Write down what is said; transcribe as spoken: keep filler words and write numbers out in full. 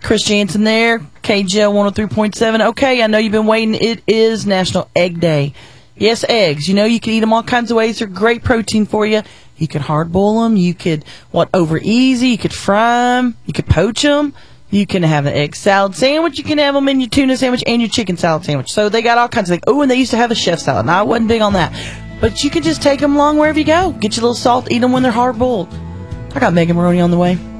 Chris Jansen there, K J L one oh three point seven. Okay, I know you've been waiting. It is National Egg Day. Yes, eggs. You know, you can eat them all kinds of ways. They're great protein for you. You could hard boil them. You could, what, over easy. You could fry them. You could poach them. You can have an egg salad sandwich. You can have them in your tuna sandwich and your chicken salad sandwich. So they got all kinds of things. Oh, and they used to have a chef salad. Now, I wasn't big on that. But you can just take them along wherever you go. Get your little salt. Eat them when they're hard boiled. I got Megan Maroney on the way.